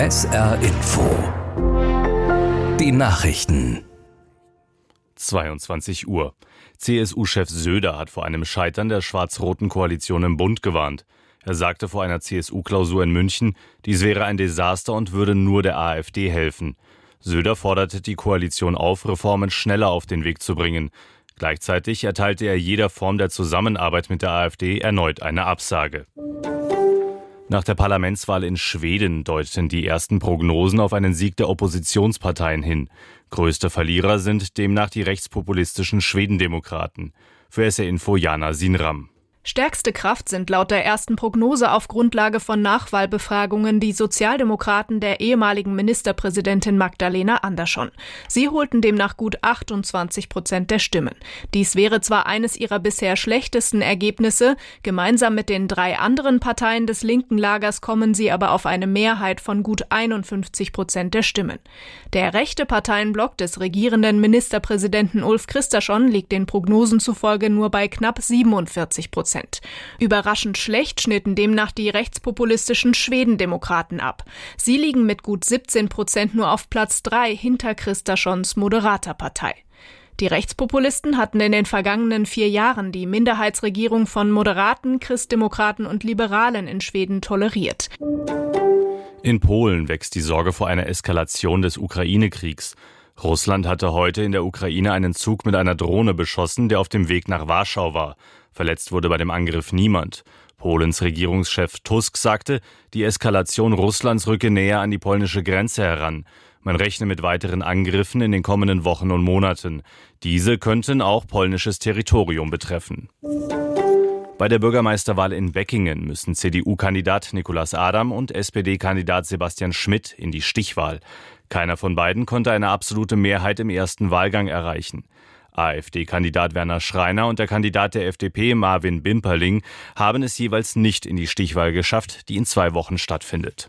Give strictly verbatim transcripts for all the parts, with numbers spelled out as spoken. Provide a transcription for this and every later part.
S R Info. Die Nachrichten. zweiundzwanzig Uhr. C S U-Chef Söder hat vor einem Scheitern der schwarz-roten Koalition im Bund gewarnt. Er sagte vor einer C S U-Klausur in München, dies wäre ein Desaster und würde nur der AfD helfen. Söder forderte die Koalition auf, Reformen schneller auf den Weg zu bringen. Gleichzeitig erteilte er jeder Form der Zusammenarbeit mit der AfD erneut eine Absage. Nach der Parlamentswahl in Schweden deuten die ersten Prognosen auf einen Sieg der Oppositionsparteien hin. Größte Verlierer sind demnach die rechtspopulistischen Schwedendemokraten. Für S R Info Jana Sinram. Stärkste Kraft sind laut der ersten Prognose auf Grundlage von Nachwahlbefragungen die Sozialdemokraten der ehemaligen Ministerpräsidentin Magdalena Andersson. Sie holten demnach gut achtundzwanzig Prozent der Stimmen. Dies wäre zwar eines ihrer bisher schlechtesten Ergebnisse, gemeinsam mit den drei anderen Parteien des linken Lagers kommen sie aber auf eine Mehrheit von gut einundfünfzig Prozent der Stimmen. Der rechte Parteienblock des regierenden Ministerpräsidenten Ulf Kristersson liegt den Prognosen zufolge nur bei knapp siebenundvierzig Prozent. Überraschend schlecht schnitten demnach die rechtspopulistischen Schwedendemokraten ab. Sie liegen mit gut siebzehn Prozent nur auf Platz drei hinter Kristerssons Moderaterpartei. Die Rechtspopulisten hatten in den vergangenen vier Jahren die Minderheitsregierung von Moderaten, Christdemokraten und Liberalen in Schweden toleriert. In Polen wächst die Sorge vor einer Eskalation des Ukraine-Kriegs. Russland hatte heute in der Ukraine einen Zug mit einer Drohne beschossen, der auf dem Weg nach Warschau war. Verletzt wurde bei dem Angriff niemand. Polens Regierungschef Tusk sagte, die Eskalation Russlands rücke näher an die polnische Grenze heran. Man rechne mit weiteren Angriffen in den kommenden Wochen und Monaten. Diese könnten auch polnisches Territorium betreffen. Bei der Bürgermeisterwahl in Beckingen müssen C D U-Kandidat Nicolas Adam und S P D-Kandidat Sebastian Schmidt in die Stichwahl. Keiner von beiden konnte eine absolute Mehrheit im ersten Wahlgang erreichen. AfD-Kandidat Werner Schreiner und der Kandidat der F D P Marvin Bimperling haben es jeweils nicht in die Stichwahl geschafft, die in zwei Wochen stattfindet.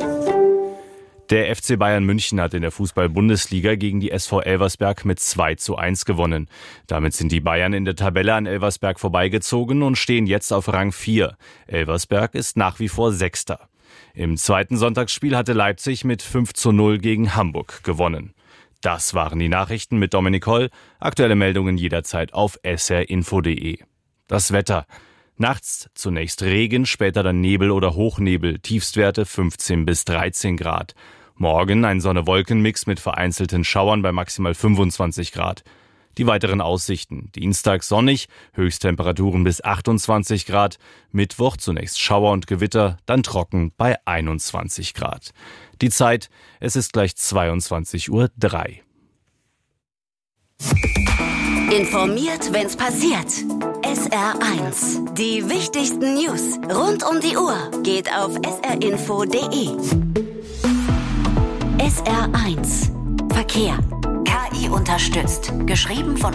Der F C Bayern München hat in der Fußball-Bundesliga gegen die S V Elversberg mit zwei zu eins gewonnen. Damit sind die Bayern in der Tabelle an Elversberg vorbeigezogen und stehen jetzt auf Rang vier. Elversberg ist nach wie vor Sechster. Im zweiten Sonntagsspiel hatte Leipzig mit fünf zu null gegen Hamburg gewonnen. Das waren die Nachrichten mit Dominik Holl. Aktuelle Meldungen jederzeit auf s r info punkt d e. Das Wetter. Nachts zunächst Regen, später dann Nebel oder Hochnebel, Tiefstwerte fünfzehn bis dreizehn Grad. Morgen ein Sonne-Wolken-Mix mit vereinzelten Schauern bei maximal fünfundzwanzig Grad. Die weiteren Aussichten. Dienstag sonnig, Höchsttemperaturen bis achtundzwanzig Grad. Mittwoch zunächst Schauer und Gewitter, dann trocken bei einundzwanzig Grad. Die Zeit, es ist gleich zweiundzwanzig Uhr drei. Informiert, wenn's passiert. S R eins. Die wichtigsten News rund um die Uhr geht auf s r info punkt d e. S R eins. Verkehr. K I unterstützt. Geschrieben von